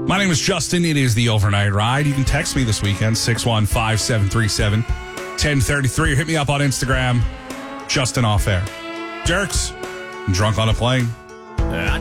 My name is Justin. It is the Overnight Ride. You can text me this weekend, 615-737-1033, or hit me up on Instagram, Justin Off Air. Jerks, drunk on a plane.